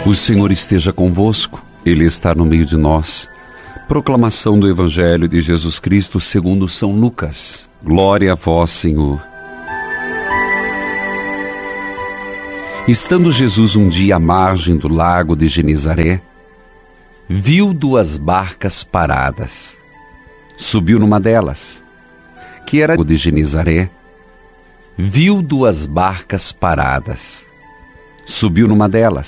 O Senhor esteja convosco, Ele está no meio de nós. Proclamação do Evangelho de Jesus Cristo segundo São Lucas. Glória a vós, Senhor. Estando Jesus um dia à margem do lago de Genezaré, viu duas barcas paradas. Subiu numa delas, que era de Genezaré. Viu duas barcas paradas. Subiu numa delas,